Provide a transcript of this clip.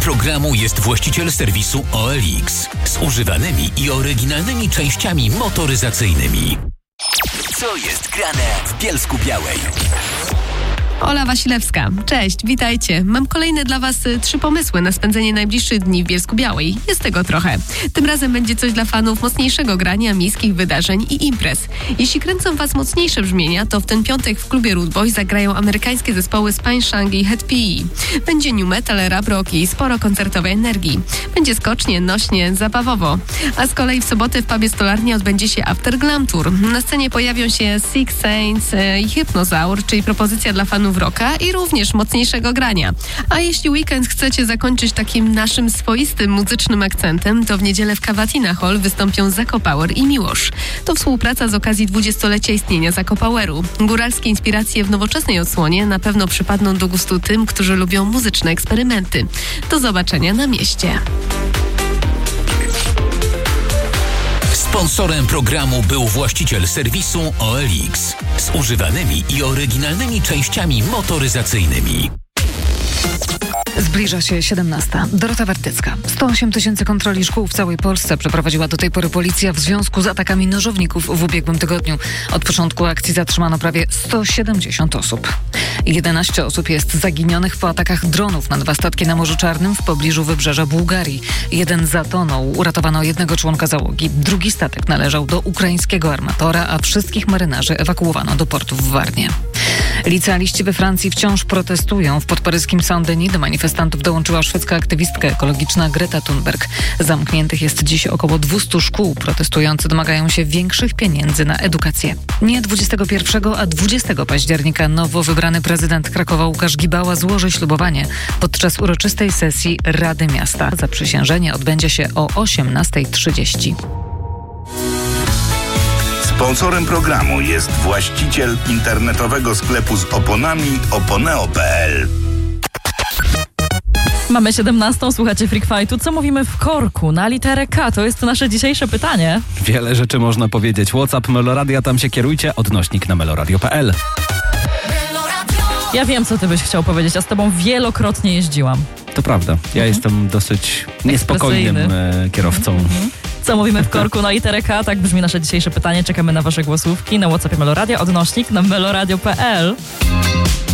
programu jest właściciel serwisu OLX z używanymi i oryginalnymi częściami motoryzacyjnymi. Co jest grane w Bielsku-Białej? Ola Wasilewska. Cześć, witajcie. Mam kolejne dla Was 3 pomysły na spędzenie najbliższych dni w Bielsku-Białej. Jest tego trochę. Tym razem będzie coś dla fanów mocniejszego grania, miejskich wydarzeń i imprez. Jeśli kręcą Was mocniejsze brzmienia, to w ten piątek w klubie Rude Boy zagrają amerykańskie zespoły Spine i Head PE. Będzie new metal, rap rock i sporo koncertowej energii. Będzie skocznie, nośnie, zabawowo. A z kolei w sobotę w pubie Stolarnia odbędzie się After Glam Tour. Na scenie pojawią się Six Saints i Hypnozaur, czyli propozycja dla fanów rocka i również mocniejszego grania. A jeśli weekend chcecie zakończyć takim naszym swoistym muzycznym akcentem, to w niedzielę w Cavatina Hall wystąpią Zakopower i Miłosz. To współpraca z okazji 20-lecia istnienia Zakopoweru. Góralskie inspiracje w nowoczesnej odsłonie na pewno przypadną do gustu tym, którzy lubią muzyczne eksperymenty. Do zobaczenia na mieście. Sponsorem programu był właściciel serwisu OLX z używanymi i oryginalnymi częściami motoryzacyjnymi. Zbliża się 17. Dorota Wertycka. 108 000 kontroli szkół w całej Polsce przeprowadziła do tej pory policja w związku z atakami nożowników w ubiegłym tygodniu. Od początku akcji zatrzymano prawie 170 osób. 11 osób jest zaginionych po atakach dronów na 2 statki na Morzu Czarnym w pobliżu wybrzeża Bułgarii. 1 zatonął, uratowano 1 członka załogi. 2 statek należał do ukraińskiego armatora, a wszystkich marynarzy ewakuowano do portu w Warnie. Licealiści we Francji wciąż protestują. W podparyskim Saint-Denis do manifestantów dołączyła szwedzka aktywistka ekologiczna Greta Thunberg. Zamkniętych jest dziś około 200 szkół. Protestujący domagają się większych pieniędzy na edukację. Nie 21, a 20 października nowo wybrany prezydent Krakowa Łukasz Gibała złoży ślubowanie podczas uroczystej sesji Rady Miasta. Zaprzysiężenie odbędzie się o 18:30. Sponsorem programu jest właściciel internetowego sklepu z oponami oponeo.pl. Mamy 17, słuchacie Freak Fightu. Co mówimy w korku na literę K? To jest nasze dzisiejsze pytanie. Wiele rzeczy można powiedzieć. WhatsApp Meloradia, tam się kierujcie. Odnośnik na meloradio.pl. Ja wiem, co ty byś chciał powiedzieć, a z tobą wielokrotnie jeździłam. To prawda. Ja jestem dosyć niespokojnym kierowcą. Co mówimy w korku na literę K? Tak brzmi nasze dzisiejsze pytanie. Czekamy na wasze głosówki na WhatsAppie Meloradia. Odnośnik na meloradio.pl.